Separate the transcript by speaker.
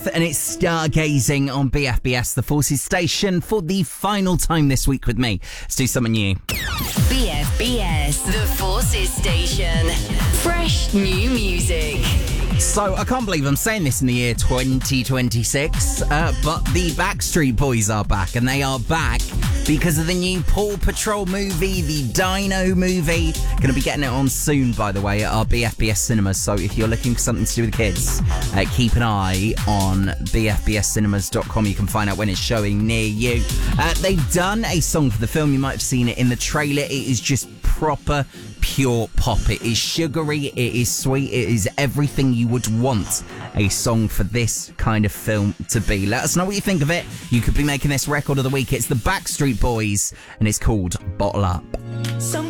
Speaker 1: And it's Stargazing on BFBS, the Forces station, for the final time this week with me. Let's do something new.
Speaker 2: BFBS, the Forces station. Fresh new music.
Speaker 1: So, I can't believe I'm saying this in the year 2026, but the Backstreet Boys are back, and they are back because of the new Paw Patrol movie, the Dino movie. Going to be getting it on soon, by the way, at our BFBS cinemas, so if you're looking for something to do with the kids, keep an eye on bfbscinemas.com. You can find out when it's showing near you. They've done a song for the film. You might have seen it in the trailer. It is just proper pure pop. It is sugary, it is sweet, it is everything you would want a song for this kind of film to be. Let us know what you think of it. You could be making this record of the week. It's the Backstreet Boys and it's called Bottle Up.
Speaker 3: Some